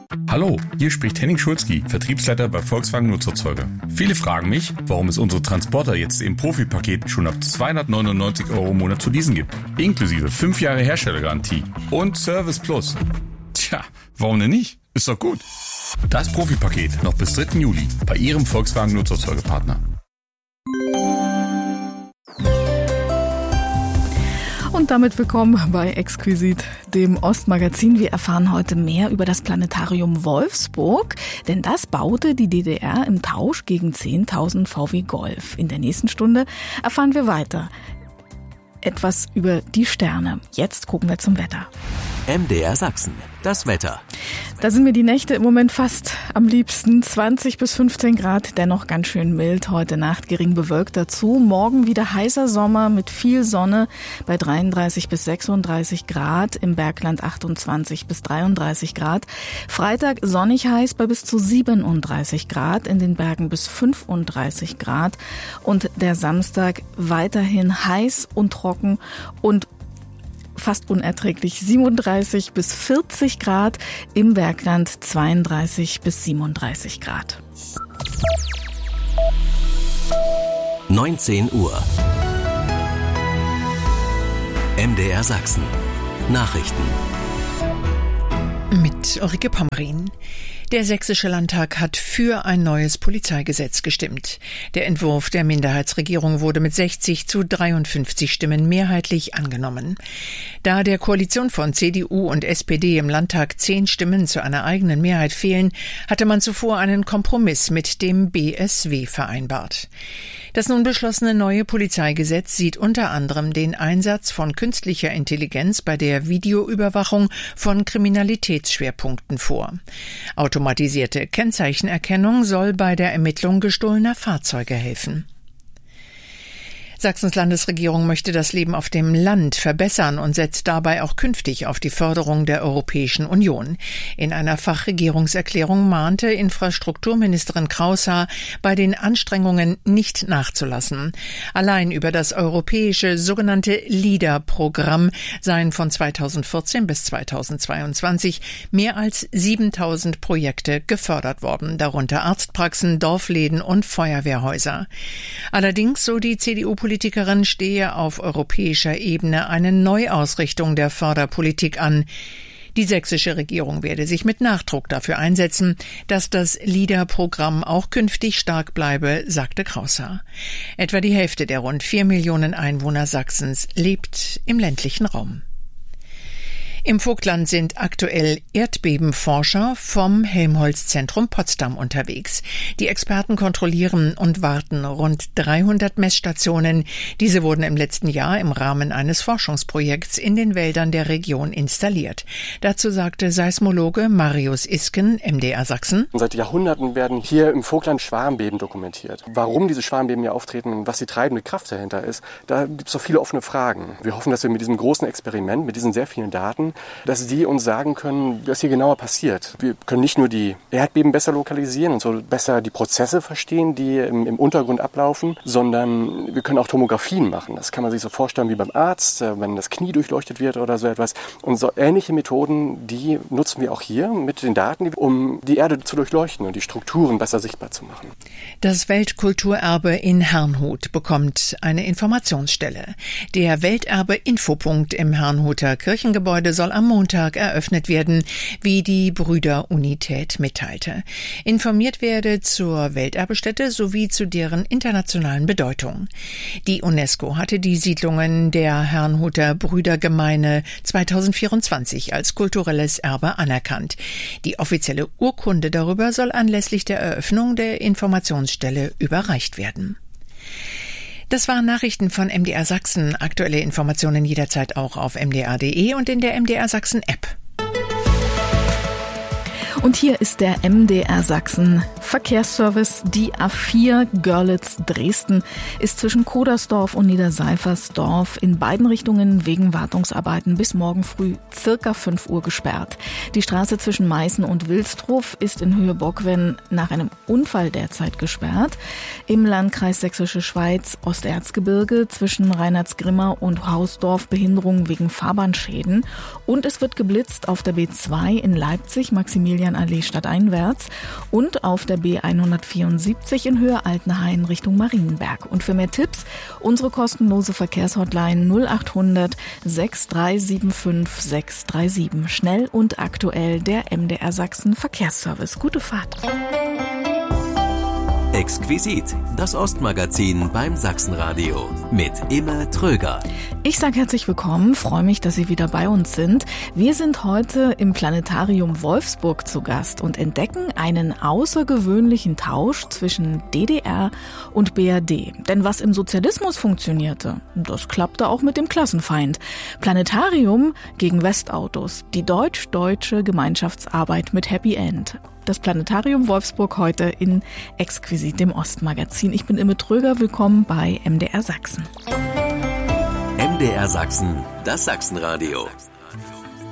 Hallo, hier spricht Henning Schulzki, Vertriebsleiter bei Volkswagen Nutzerzeuger. Viele fragen mich, warum es unsere Transporter jetzt im Profipaket schon ab 299 € im Monat zu leasen gibt. Inklusive 5 Jahre Herstellergarantie und Service Plus. Tja, warum denn nicht? Ist doch gut. Das Profipaket noch bis 3. Juli bei Ihrem Volkswagen Nutzerzeugerpartner. Und damit willkommen bei Exquisit, dem Ostmagazin. Wir erfahren heute mehr über das Planetarium Wolfsburg, denn das baute die DDR im Tausch gegen 10.000 VW Golf. In der nächsten Stunde erfahren wir weiter etwas über die Sterne. Jetzt gucken wir zum Wetter. MDR Sachsen, das Wetter. Da sind mir die Nächte im Moment fast am liebsten. 20 bis 15 Grad, dennoch ganz schön mild. Heute Nacht gering bewölkt dazu. Morgen wieder heißer Sommer mit viel Sonne bei 33 bis 36 Grad. Im Bergland 28 bis 33 Grad. Freitag sonnig heiß bei bis zu 37 Grad. In den Bergen bis 35 Grad. Und der Samstag weiterhin heiß und trocken und fast unerträglich 37 bis 40 Grad, im Bergland 32 bis 37 Grad. 19 Uhr. MDR Sachsen. Nachrichten. Mit Ulrike Pommerin. Der Sächsische Landtag hat für ein neues Polizeigesetz gestimmt. Der Entwurf der Minderheitsregierung wurde mit 60 zu 53 Stimmen mehrheitlich angenommen. Da der Koalition von CDU und SPD im Landtag 10 Stimmen zu einer eigenen Mehrheit fehlen, hatte man zuvor einen Kompromiss mit dem BSW vereinbart. Das nun beschlossene neue Polizeigesetz sieht unter anderem den Einsatz von künstlicher Intelligenz bei der Videoüberwachung von Kriminalitätsschwerpunkten vor. Automatisierte Kennzeichenerkennung soll bei der Ermittlung gestohlener Fahrzeuge helfen. Sachsens Landesregierung möchte das Leben auf dem Land verbessern und setzt dabei auch künftig auf die Förderung der Europäischen Union. In einer Fachregierungserklärung mahnte Infrastrukturministerin Kraushaar, bei den Anstrengungen nicht nachzulassen. Allein über das europäische sogenannte LEADER-Programm seien von 2014 bis 2022 mehr als 7.000 Projekte gefördert worden, darunter Arztpraxen, Dorfläden und Feuerwehrhäuser. Allerdings, so die CDU-Politikerin, stehe auf europäischer Ebene eine Neuausrichtung der Förderpolitik an. Die sächsische Regierung werde sich mit Nachdruck dafür einsetzen, dass das LEADER-Programm auch künftig stark bleibe, sagte Kraushaar. Etwa die Hälfte der rund 4 Millionen Einwohner Sachsens lebt im ländlichen Raum. Im Vogtland sind aktuell Erdbebenforscher vom Helmholtz-Zentrum Potsdam unterwegs. Die Experten kontrollieren und warten rund 300 Messstationen. Diese wurden im letzten Jahr im Rahmen eines Forschungsprojekts in den Wäldern der Region installiert. Dazu sagte Seismologe Marius Isken, MDR Sachsen: Seit Jahrhunderten werden hier im Vogtland Schwarmbeben dokumentiert. Warum diese Schwarmbeben hier auftreten und was die treibende Kraft dahinter ist, da gibt es so viele offene Fragen. Wir hoffen, dass wir mit diesem großen Experiment, mit diesen sehr vielen Daten, dass die uns sagen können, was hier genauer passiert. Wir können nicht nur die Erdbeben besser lokalisieren und so besser die Prozesse verstehen, die im Untergrund ablaufen, sondern wir können auch Tomographien machen. Das kann man sich so vorstellen wie beim Arzt, wenn das Knie durchleuchtet wird oder so etwas. Und so ähnliche Methoden, die nutzen wir auch hier mit den Daten, um die Erde zu durchleuchten und die Strukturen besser sichtbar zu machen. Das Weltkulturerbe in Herrnhut bekommt eine Informationsstelle. Der Welterbe-Infopunkt im Herrnhuter Kirchengebäude soll am Montag eröffnet werden, wie die Brüderunität mitteilte. Informiert werde zur Welterbestätte sowie zu deren internationalen Bedeutung. Die UNESCO hatte die Siedlungen der Herrnhuter Brüdergemeine 2024 als kulturelles Erbe anerkannt. Die offizielle Urkunde darüber soll anlässlich der Eröffnung der Informationsstelle überreicht werden. Das waren Nachrichten von MDR Sachsen. Aktuelle Informationen jederzeit auch auf mdr.de und in der MDR Sachsen App. Und hier ist der MDR Sachsen Verkehrsservice. Die A4 Görlitz-Dresden ist zwischen Kodersdorf und Niederseifersdorf in beiden Richtungen wegen Wartungsarbeiten bis morgen früh circa 5 Uhr gesperrt. Die Straße zwischen Meißen und Wilsdruf ist in Höhe Bockwen nach einem Unfall derzeit gesperrt. Im Landkreis Sächsische Schweiz Osterzgebirge zwischen Reinhardsgrimma und Hausdorf Behinderungen wegen Fahrbahnschäden. Und es wird geblitzt auf der B2 in Leipzig Maximilian Marienallee stadteinwärts und auf der B174 in Höhe Altenhain Richtung Marienberg. Und für mehr Tipps unsere kostenlose Verkehrshotline 0800 6375 637. Schnell und aktuell der MDR Sachsen Verkehrsservice. Gute Fahrt. Exquisit, das Ostmagazin beim Sachsenradio mit Imme Tröger. Ich sage herzlich willkommen, freue mich, dass Sie wieder bei uns sind. Wir sind heute im Planetarium Wolfsburg zu Gast und entdecken einen außergewöhnlichen Tausch zwischen DDR und BRD. Denn was im Sozialismus funktionierte, das klappte auch mit dem Klassenfeind. Planetarium gegen Westautos, die deutsch-deutsche Gemeinschaftsarbeit mit Happy End. Das Planetarium Wolfsburg heute in Exquisit, dem Ostmagazin. Ich bin Imme Tröger, willkommen bei MDR Sachsen. MDR Sachsen, das Sachsenradio.